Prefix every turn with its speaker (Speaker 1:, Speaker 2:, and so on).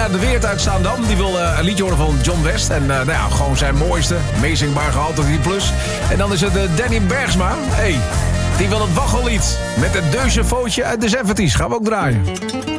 Speaker 1: de Weert uit Zaandam. Die wil een liedje horen van John West. En nou ja, gewoon zijn mooiste. Amazing gehalte 3+. En dan is het Danny Bergsma. Die wil het waggellied met het Deusje Footje uit de 70's. Gaan we ook draaien.